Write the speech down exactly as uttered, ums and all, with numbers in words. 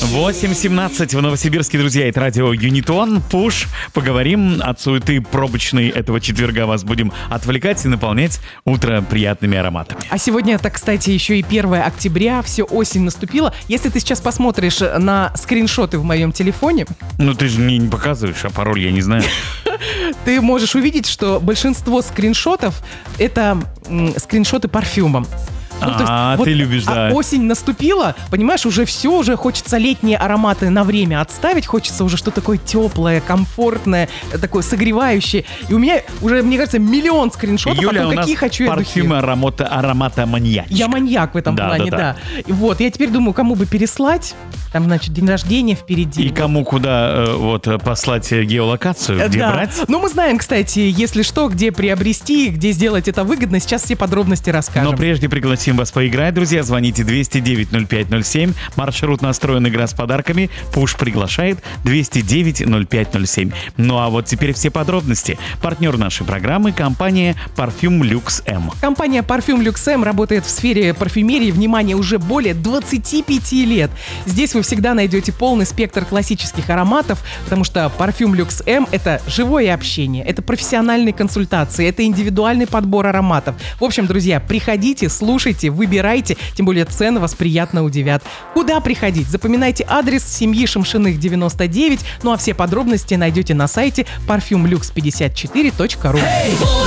восемь семнадцать в Новосибирске, друзья, это радио Юнитон, Пуш. Поговорим от суеты пробочной этого четверга. Вас будем отвлекать и наполнять утро приятными ароматами. А сегодня это, кстати, еще и первое октября, все, осень наступила. Если ты сейчас посмотришь на скриншоты в моем телефоне... Ну ты же мне не показываешь, а пароль я не знаю. Ты можешь увидеть, что большинство скриншотов — это м, скриншоты парфюмом. Ну, то есть, а, вот, ты любишь, да. А осень наступила, понимаешь, уже все, уже хочется летние ароматы на время отставить, хочется уже что-то такое теплое, комфортное, такое согревающее. И у меня уже, мне кажется, миллион скриншотов Юля, о том, у какие нас хочу я духи. парфюмы аромата, аромата маньячка. Я маньяк в этом да, плане, да, да. да. И вот, я теперь думаю, кому бы переслать, там, значит, день рождения впереди. И кому куда э, вот послать геолокацию, где да. брать? Ну, мы знаем, кстати, если что, где приобрести, где сделать это выгодно. Сейчас все подробности расскажем. Но прежде пригласим вас поиграть, друзья. Звоните двести девять ноль пять ноль семь. Маршрут настроен, игра с подарками. Пуш приглашает двести девять ноль пять ноль семь. Ну а вот теперь все подробности. Партнер нашей программы — компания Parfum Luxe M. Компания Parfum Luxe M работает в сфере парфюмерии, внимание, уже более двадцати пяти лет. Здесь вы всегда найдете полный спектр классических ароматов, потому что Parfum Luxe M — это живое общение, это профессиональные консультации, это индивидуальный подбор ароматов. В общем, друзья, приходите, слушайте, выбирайте, тем более цены вас приятно удивят. Куда приходить? Запоминайте адрес: семьи Шамшиных, девяносто девять, ну а все подробности найдете на сайте парфюм люкс пятьдесят четыре точка ру. Hey!